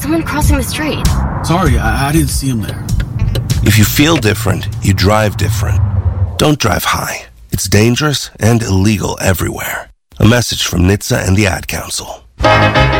someone crossing the street. Sorry, I didn't see him there. If you feel different, you drive different. Don't drive high. It's dangerous and illegal everywhere. A message from NHTSA and the Ad Council.